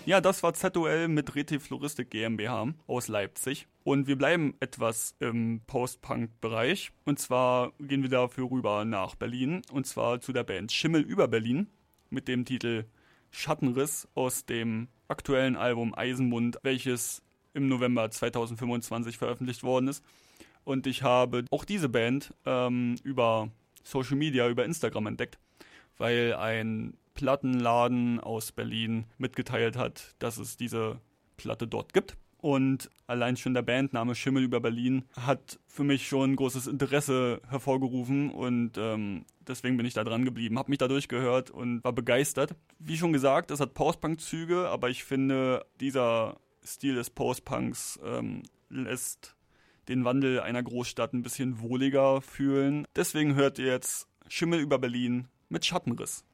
Ja, das war ZOL mit Retifloristik GmbH aus Leipzig. Und wir bleiben etwas im Post-Punk-Bereich. Und zwar gehen wir dafür rüber nach Berlin. Und zwar zu der Band Schimmel über Berlin mit dem Titel Schattenriss aus dem aktuellen Album Eisenmund, welches im November 2025 veröffentlicht worden ist. Und ich habe auch diese Band über Social Media, über Instagram entdeckt, weil ein Plattenladen aus Berlin mitgeteilt hat, dass es diese Platte dort gibt. Und allein schon der Bandname Schimmel über Berlin hat für mich schon großes Interesse hervorgerufen und deswegen bin ich da dran geblieben, habe mich da durchgehört und war begeistert. Wie schon gesagt, es hat Post-Punk-Züge, aber ich finde, dieser Stil des Post-Punks lässt den Wandel einer Großstadt ein bisschen wohliger fühlen. Deswegen hört ihr jetzt Schimmel über Berlin mit Schattenriss.